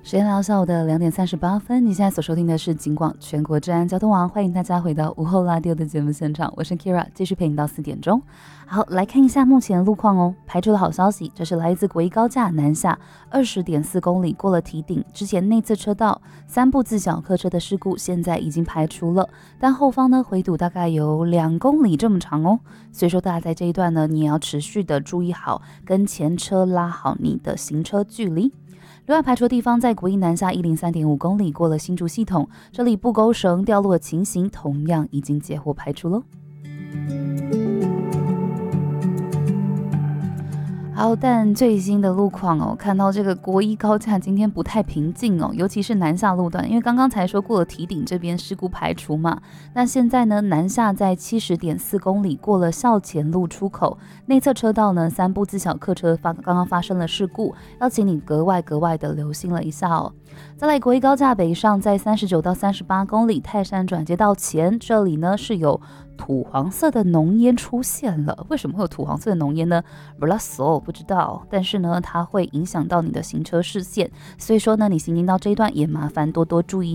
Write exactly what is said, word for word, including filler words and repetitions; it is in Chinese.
时间来到下午的两点三十八分，你现在所收听的是警广全国治安交通网，欢迎大家回到午后拉丢的节目现场，我是 Kira， 继续陪你到四点钟。好，来看一下目前的路况哦。排除了好消息，这是来自国一高架南下二十点四公里，过了堤顶，之前内侧车道三部自小客车的事故现在已经排除了，但后方呢回堵大概有两公里这么长哦，所以说大家在这一段呢，你也要持续的注意好，跟前车拉好你的行车距离。另外排除的地方在国一南下一零三点五公里，过了新竹系统，这里布钩绳掉落的情形同样已经截获排除喽。好，但最新的路况哦，看到这个国一高架今天不太平静哦，尤其是南下路段，因为刚刚才说过了堤顶这边事故排除嘛，那现在呢南下在七十点四公里，过了校前路出口，内侧车道呢三部自小客车发刚刚发生了事故，要请你格外格外的留心了一下哦。再来国一高架北上，在三十九到三十八公里泰山转接道前，这里呢是有土黄色的浓烟出现了。为什么会有土黄色的浓烟呢？不知道，但是呢它会影响到你的行车视线，所以说呢你行经到这一段也麻烦多多注意。